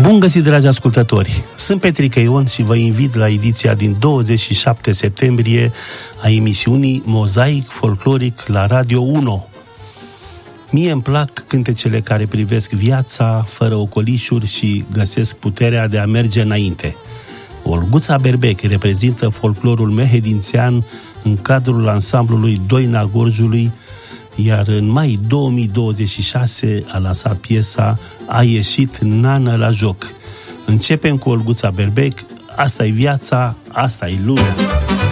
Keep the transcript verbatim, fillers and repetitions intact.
Bun găsit, dragi ascultători! Sunt Petrică Ion și vă invit la ediția din douăzeci și șapte septembrie a emisiunii Mozaic Folcloric la Radio unu. Mie îmi plac cântecele care privesc viața fără ocolișuri și găsesc puterea de a merge înainte. Olguța Berbec reprezintă folclorul mehedințean în cadrul ansamblului Doina Gorjului, iar în mai două mii douăzeci și șase a lansat piesa A ieșit nană la joc. Începem cu Olguța Berbec, asta e viața, asta e lumea.